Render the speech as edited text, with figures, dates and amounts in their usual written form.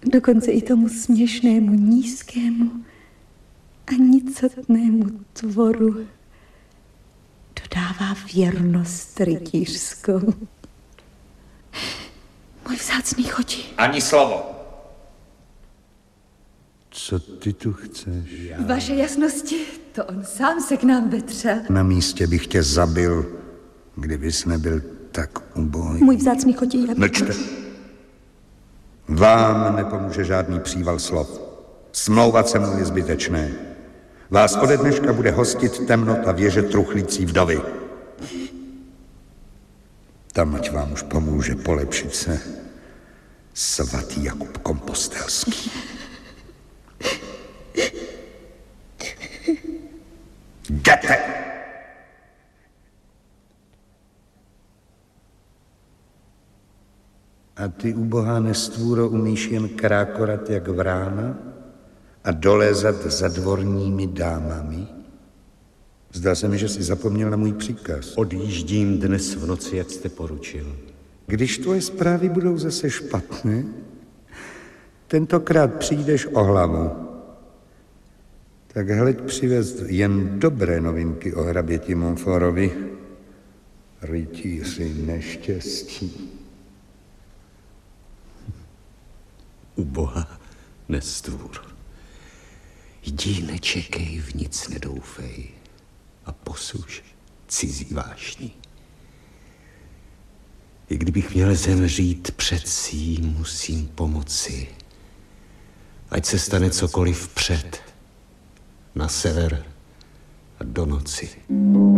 dokonce i tomu směšnému, nízkému a nicotnému tvoru dodává věrnost rytířskou. Můj vzácný choti. Ani slovo. Co ty tu chceš? Vaše jasnosti, to on sám se k nám vetřel. Na místě bych tě zabil, kdybys nebyl tak ubohý. Můj vzácný choti, Mlčte. Vám nepomůže žádný příval slov. Smlouvat se mnou je zbytečné. Vás ode dneška bude hostit temnota věže truchlící vdovy. Tam ať vám už pomůže polepšit se svatý Jakub Kompostelský. Jděte! A ty, ubohá nestvůro, umíš jen krákorat jak vrána a dolézat za dvorními dámami? Zdá se mi, že jsi zapomněl na můj příkaz. Odjíždím dnes v noci, jak jste poručil. Když tvoje zprávy budou zase špatné, tentokrát přijdeš o hlavu. Tak hleď přivést jen dobré novinky o hraběti Montforovi, rytíři neštěstí. Uboha nestvůr. Jdi, nečekej, v nic nedoufej a posuž cizí vášní. I kdybych měl zemřít před sí, musím pomoci. Ať se stane cokoliv před, na sever a do noci.